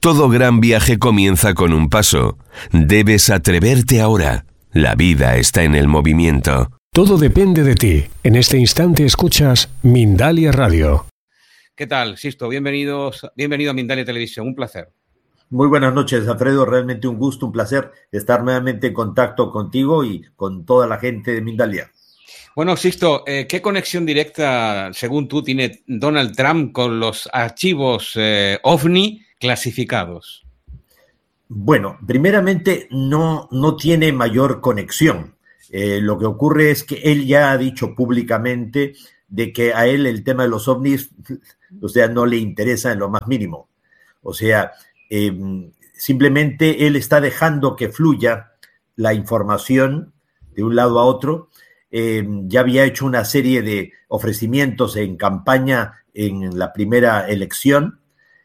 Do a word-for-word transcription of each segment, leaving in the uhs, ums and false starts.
Todo gran viaje comienza con un paso. Debes atreverte ahora. La vida está en el movimiento. Todo depende de ti. En este instante escuchas Mindalia Radio. ¿Qué tal, Sisto? Bienvenidos, bienvenido a Mindalia Televisión. Un placer. Muy buenas noches, Alfredo. Realmente un gusto, un placer estar nuevamente en contacto contigo y con toda la gente de Mindalia. Bueno, Sisto, eh, ¿qué conexión directa, según tú, tiene Donald Trump con los archivos eh, OVNI clasificados? Bueno, primeramente no, no tiene mayor conexión. Eh, lo que ocurre es que él ya ha dicho públicamente de que a él el tema de los ovnis, o sea, no le interesa en lo más mínimo. O sea, eh, simplemente él está dejando que fluya la información de un lado a otro. Eh, ya había hecho una serie de ofrecimientos en campaña en la primera elección,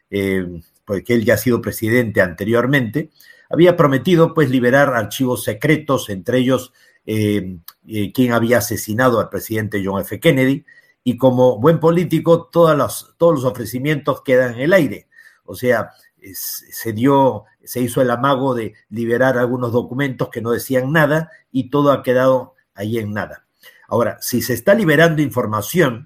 eh, porque él ya ha sido presidente anteriormente. Había prometido, pues, liberar archivos secretos, entre ellos eh, eh, quién había asesinado al presidente John F. Kennedy, y como buen político, todas las, todos los ofrecimientos quedan en el aire. O sea, es, se dio, se hizo el amago de liberar algunos documentos que no decían nada y todo ha quedado ahí en nada. Ahora, si se está liberando información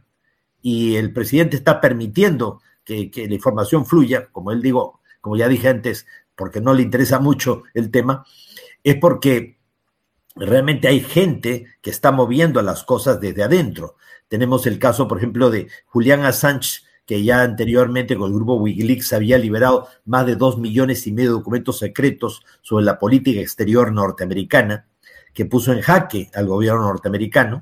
y el presidente está permitiendo que, que la información fluya, como él digo, como ya dije antes, porque no le interesa mucho el tema, es porque realmente hay gente que está moviendo las cosas desde adentro. Tenemos el caso, por ejemplo, de Julian Assange, que ya anteriormente con el grupo Wikileaks había liberado más de dos millones y medio de documentos secretos sobre la política exterior norteamericana, que puso en jaque al gobierno norteamericano,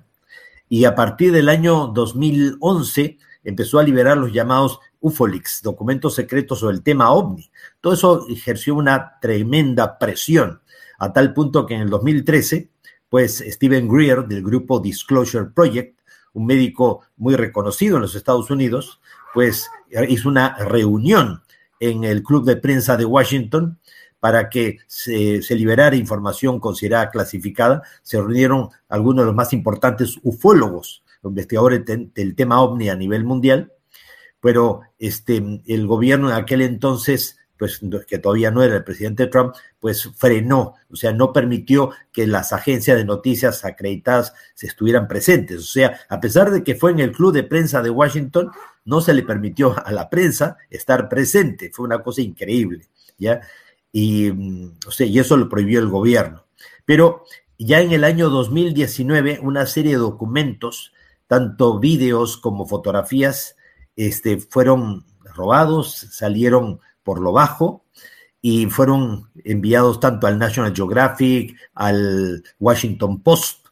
y a partir del año dos mil once empezó a liberar los llamados UFOLeaks, documentos secretos sobre el tema OVNI. Todo eso ejerció una tremenda presión, a tal punto que en el dos mil trece, pues Stephen Greer, del grupo Disclosure Project, un médico muy reconocido en los Estados Unidos, pues hizo una reunión en el Club de Prensa de Washington para que se, se liberara información considerada clasificada. Se reunieron algunos de los más importantes ufólogos, investigadores de, del tema OVNI a nivel mundial, pero este, el gobierno en aquel entonces, pues que todavía no era el presidente Trump, pues frenó, o sea, no permitió que las agencias de noticias acreditadas se estuvieran presentes. O sea, a pesar de que fue en el Club de Prensa de Washington, no se le permitió a la prensa estar presente. Fue una cosa increíble, ¿ya? Y, o sea, y eso lo prohibió el gobierno. Pero ya en el año dos mil diecinueve, una serie de documentos, tanto videos como fotografías, este, fueron robados, salieron por lo bajo y fueron enviados tanto al National Geographic, al Washington Post,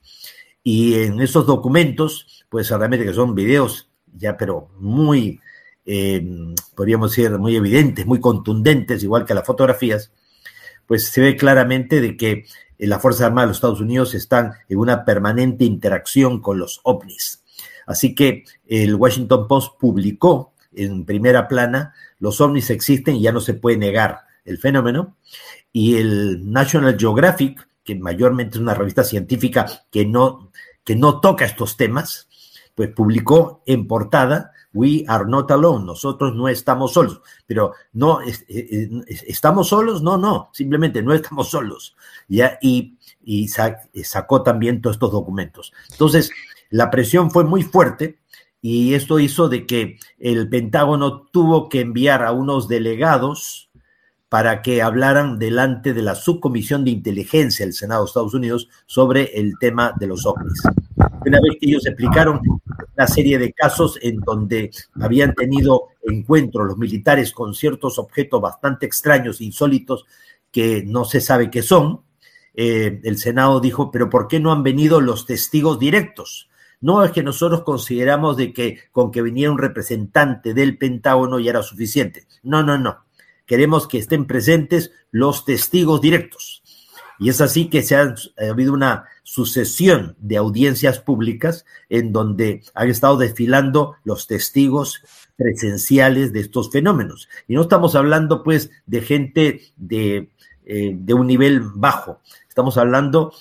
y en esos documentos, pues realmente que son videos ya pero muy, eh, podríamos decir, muy evidentes, muy contundentes, igual que las fotografías, pues se ve claramente de que las Fuerzas Armadas de los Estados Unidos están en una permanente interacción con los ovnis. Así que el Washington Post publicó en primera plana: los ovnis existen y ya no se puede negar el fenómeno. Y el National Geographic, que mayormente es una revista científica que no, que no toca estos temas, pues publicó en portada: "We are not alone", nosotros no estamos solos. Pero no, es, es, es, ¿estamos solos? No, no, simplemente no estamos solos. ¿Ya? Y, y sac, sacó también todos estos documentos. Entonces, la presión fue muy fuerte, y esto hizo de que el Pentágono tuvo que enviar a unos delegados para que hablaran delante de la Subcomisión de Inteligencia del Senado de Estados Unidos sobre el tema de los ovnis. Una vez que ellos explicaron una serie de casos en donde habían tenido encuentros los militares con ciertos objetos bastante extraños, insólitos, que no se sabe qué son, eh, el Senado dijo: ¿pero por qué no han venido los testigos directos? No, es que nosotros consideramos de que con que viniera un representante del Pentágono ya era suficiente. No, no, no. Queremos que estén presentes los testigos directos. Y es así que se ha, ha habido una sucesión de audiencias públicas en donde han estado desfilando los testigos presenciales de estos fenómenos. Y no estamos hablando, pues, de gente de, eh, de un nivel bajo. Estamos hablando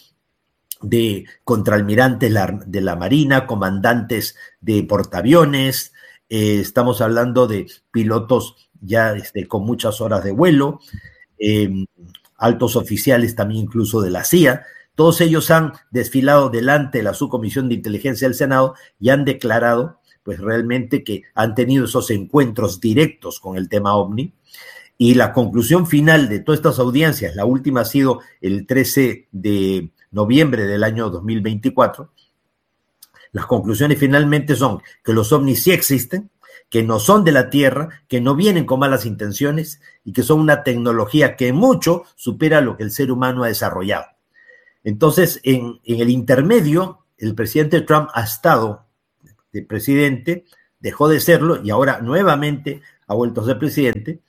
de contraalmirantes de la Marina, comandantes de portaaviones, eh, estamos hablando de pilotos ya este, con muchas horas de vuelo, eh, altos oficiales también incluso de la C I A. Todos ellos han desfilado delante de la Subcomisión de Inteligencia del Senado y han declarado, pues realmente que han tenido esos encuentros directos con el tema OVNI. Y la conclusión final de todas estas audiencias, la última ha sido el trece de noviembre del año dos mil veinticuatro, las conclusiones finalmente son que los ovnis sí existen, que no son de la Tierra, que no vienen con malas intenciones y que son una tecnología que mucho supera lo que el ser humano ha desarrollado. Entonces, en, en el intermedio, el presidente Trump ha estado de presidente, dejó de serlo y ahora nuevamente ha vuelto a ser presidente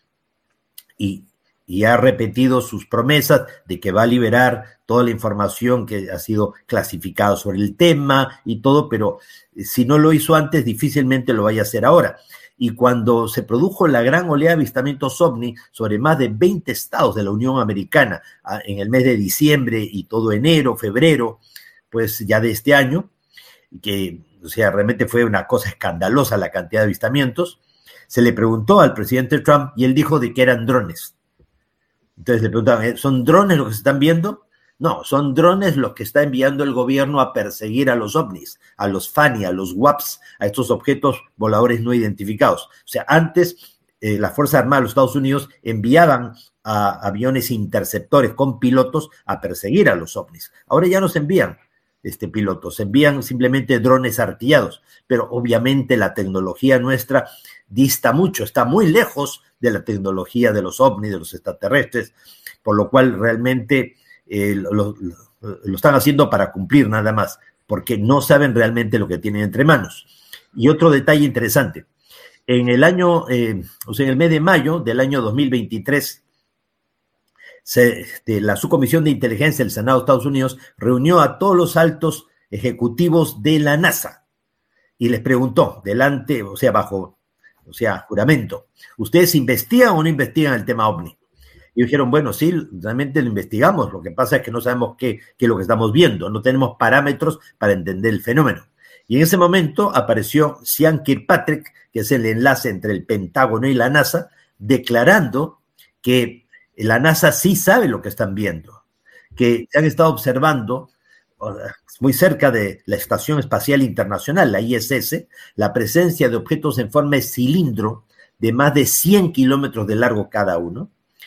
y, y ha repetido sus promesas de que va a liberar toda la información que ha sido clasificada sobre el tema y todo, pero si no lo hizo antes, difícilmente lo vaya a hacer ahora. Y cuando se produjo la gran oleada de avistamientos OVNI sobre más de veinte estados de la Unión Americana en el mes de diciembre y todo enero, febrero, pues ya de este año, que o sea, realmente fue una cosa escandalosa la cantidad de avistamientos, se le preguntó al presidente Trump y él dijo de que eran drones. Entonces le preguntaban, ¿son drones los que se están viendo? No, son drones los que está enviando el gobierno a perseguir a los ovnis, a los FANI, a los WAPs, a estos objetos voladores no identificados. O sea, antes eh, las Fuerzas Armadas de los Estados Unidos enviaban a aviones interceptores con pilotos a perseguir a los ovnis. Ahora ya no se envían este, pilotos, se envían simplemente drones artillados, pero obviamente la tecnología nuestra dista mucho, está muy lejos de la tecnología de los ovnis, de los extraterrestres, por lo cual realmente eh, lo, lo, lo están haciendo para cumplir nada más, porque no saben realmente lo que tienen entre manos. Y otro detalle interesante, en el año, eh, o sea, en el mes de mayo del año dos mil veintitrés, se, de la Subcomisión de Inteligencia del Senado de Estados Unidos reunió a todos los altos ejecutivos de la NASA y les preguntó, delante, o sea, bajo, o sea, juramento, ¿ustedes investigan o no investigan el tema OVNI? Y dijeron, bueno, sí, realmente lo investigamos, lo que pasa es que no sabemos qué, qué es lo que estamos viendo, no tenemos parámetros para entender el fenómeno. Y en ese momento apareció Sean Kirkpatrick, que es el enlace entre el Pentágono y la NASA, declarando que la NASA sí sabe lo que están viendo, que han estado observando muy cerca de la Estación Espacial Internacional, la I S S, la presencia de objetos en forma de cilindro de más de cien kilómetros de largo cada uno,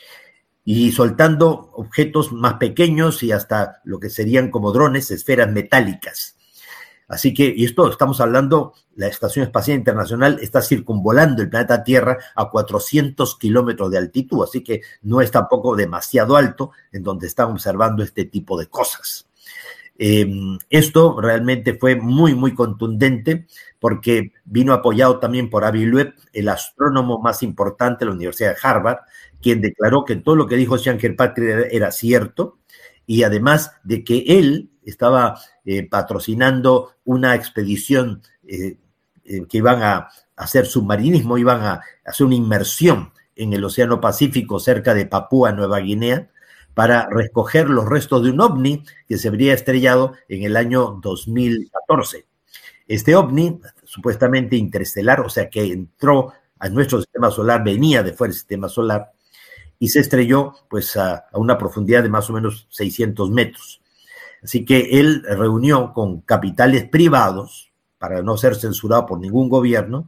y soltando objetos más pequeños y hasta lo que serían como drones, esferas metálicas. Así que, y esto estamos hablando, la Estación Espacial Internacional está circunvolando el planeta Tierra a cuatrocientos kilómetros de altitud, así que no es tampoco demasiado alto en donde están observando este tipo de cosas. Eh, esto realmente fue muy, muy contundente porque vino apoyado también por Avi Loeb, el astrónomo más importante de la Universidad de Harvard, quien declaró que todo lo que dijo Sean Kirkpatrick era, era cierto, y además de que él estaba eh, patrocinando una expedición eh, eh, que iban a hacer submarinismo, iban a hacer una inmersión en el Océano Pacífico cerca de Papúa Nueva Guinea para recoger los restos de un ovni que se habría estrellado en el año dos mil catorce. Este ovni, supuestamente interestelar, o sea que entró a nuestro sistema solar, venía de fuera del sistema solar, y se estrelló pues a, a una profundidad de más o menos seiscientos metros. Así que él reunió con capitales privados, para no ser censurado por ningún gobierno,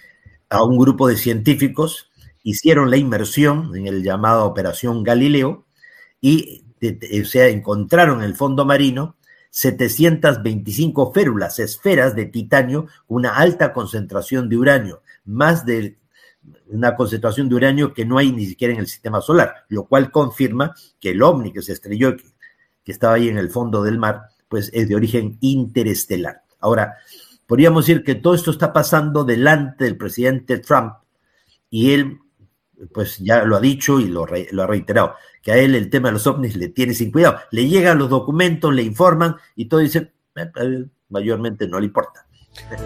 a un grupo de científicos, hicieron la inmersión en el llamado Operación Galileo y de, de, o sea, encontraron en el fondo marino setecientas veinticinco férulas, esferas de titanio, con una alta concentración de uranio, más de una concentración de uranio que no hay ni siquiera en el sistema solar, lo cual confirma que el ovni que se estrelló, que, que estaba ahí en el fondo del mar, pues es de origen interestelar. Ahora, podríamos decir que todo esto está pasando delante del presidente Trump y él, pues ya lo ha dicho y lo, re, lo ha reiterado, que a él el tema de los ovnis le tiene sin cuidado. Le llegan los documentos, le informan y todo dice, eh, mayormente no le importa.